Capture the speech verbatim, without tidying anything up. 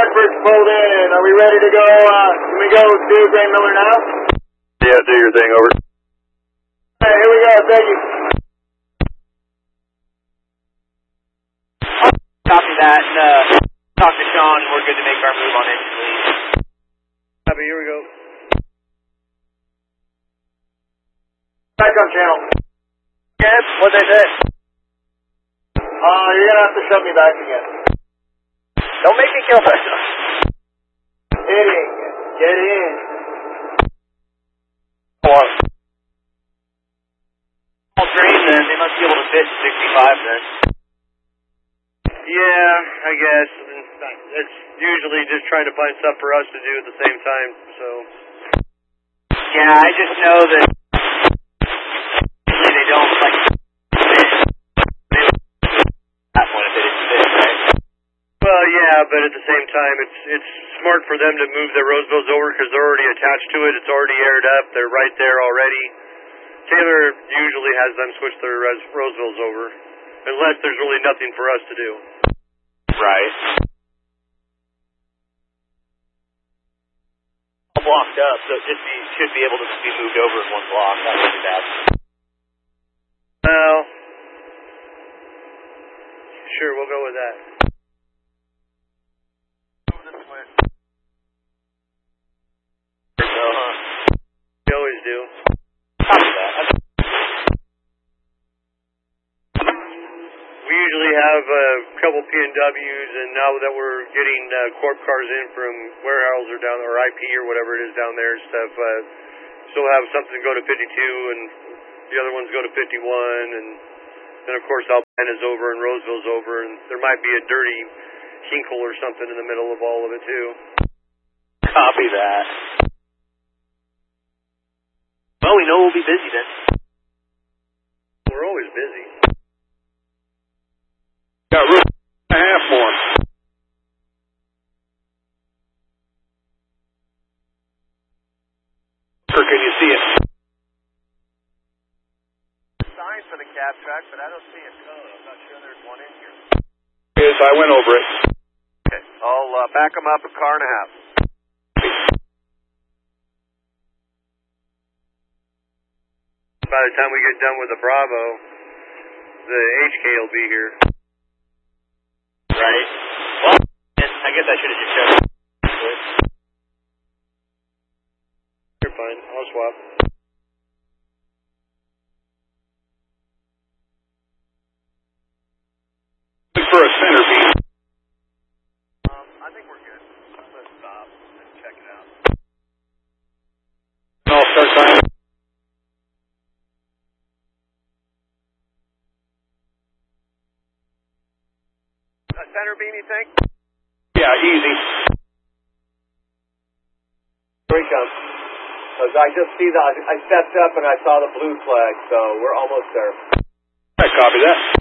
Blackbird's pulled in. Are we ready to go? Uh, can we go to Gray Miller now? Yeah, do your thing, over. All right, here we go. Thank you. Copy that. Uh, talk to Sean. We're good to make our move on engine lead. Copy, here we go. Back on channel. Yes, what'd they say? Uh, you're gonna have to shut me back again. Don't make me kill myself. Hitting. Get in. What? All train then. They must be able to fit sixty-five then. Yeah, I guess. It's usually just trying to find stuff for us to do at the same time, so. Yeah, I just know that usually they don't like fit. That's one if they didn't fit, right? Well, yeah, but at the same time, it's it's smart for them to move their Rosevilles over because they're already attached to it. It's already aired up. They're right there already. Taylor usually has them switch their Res- Rosevilles over, unless there's really nothing for us to do. Right. All blocked up, so it just be, should be able to be moved over in one block. That would be bad. Well, sure, we'll go with that. So, huh? We always do. Copy that. We usually have a couple P and Ws, and now that we're getting uh, corp cars in from warehouse or down or I P or whatever it is down there and stuff, uh, still have something go to fifty-two, and the other ones go to fifty-one, and then of course Alpine is over and Roseville's over, and there might be a dirty Hinkle or something in the middle of all of it too. Copy that. Well, we know we'll be busy then. We're always busy. Got room and a half more. Or can you see it? Sign for the cab track, but I don't see a code. I'm not sure there's one in here. Yes, I went over it. Okay, I'll uh, back them up a car and a half. By the time we get done with the Bravo, the H K will be here. Right. Well, I guess I should have just checked. You're fine. I'll swap. Look for a center beam. Um, I think we're good. Let's stop and check it out. And I'll start timing. A center beam, you think? Yeah, easy. Here he comes. Because I just see the, I stepped up and I saw the blue flag, so we're almost there. I copy that.